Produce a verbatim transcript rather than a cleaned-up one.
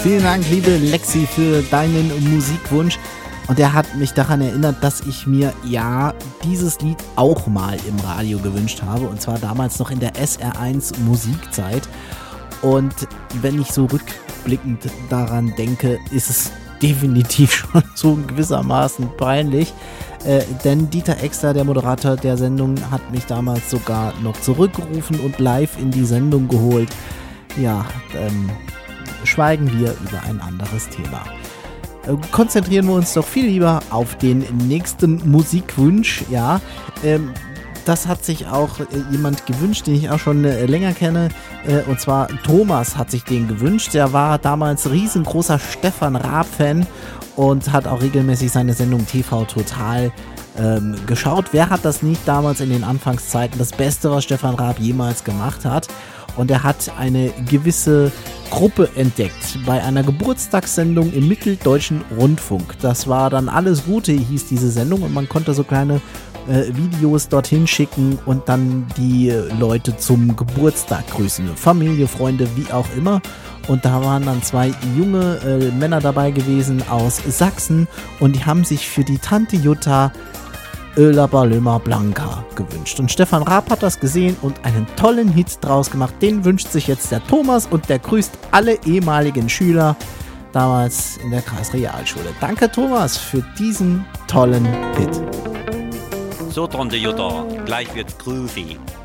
Vielen Dank, liebe Lexi, für deinen Musikwunsch. Und er hat mich daran erinnert, dass ich mir ja dieses Lied auch mal im Radio gewünscht habe. Und zwar damals noch in der S R eins Musikzeit. Und wenn ich so rückblickend daran denke, ist es definitiv schon so gewissermaßen peinlich. Äh, denn Dieter Exter, der Moderator der Sendung, hat mich damals sogar noch zurückgerufen und live in die Sendung geholt. Ja, ähm, schweigen wir über ein anderes Thema. Konzentrieren wir uns doch viel lieber auf den nächsten Musikwunsch. Ja, ähm, das hat sich auch äh, jemand gewünscht, den ich auch schon äh, länger kenne. Äh, und zwar Thomas hat sich den gewünscht. Der war damals riesengroßer Stefan Raab-Fan und hat auch regelmäßig seine Sendung T V Total ähm, geschaut. Wer hat das nicht damals in den Anfangszeiten? Das Beste, was Stefan Raab jemals gemacht hat. Und er hat eine gewisse Gruppe entdeckt bei einer Geburtstagssendung im Mitteldeutschen Rundfunk. Das war dann Alles Gute, hieß diese Sendung, und man konnte so kleine äh, Videos dorthin schicken und dann die Leute zum Geburtstag grüßen. Familie, Freunde, wie auch immer. Und da waren dann zwei junge äh, Männer dabei gewesen aus Sachsen und die haben sich für die Tante Jutta La Paloma Blanca gewünscht. Und Stefan Raab hat das gesehen und einen tollen Hit draus gemacht. Den wünscht sich jetzt der Thomas und der grüßt alle ehemaligen Schüler damals in der Kreisrealschule. Danke, Thomas, für diesen tollen Hit. So, Tante Jutta, gleich wird's groovy.